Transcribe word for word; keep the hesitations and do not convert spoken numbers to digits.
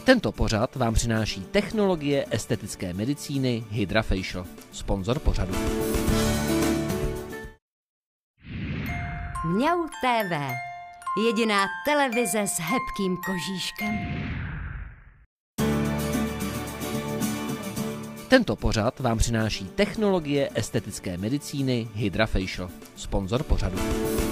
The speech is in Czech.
Tento pořad vám přináší technologie estetické medicíny HydraFacial, sponzor pořadu. Mňau té vé, jediná televize s hebkým kožíškem. Tento pořad vám přináší technologie estetické medicíny HydraFacial, sponzor pořadu.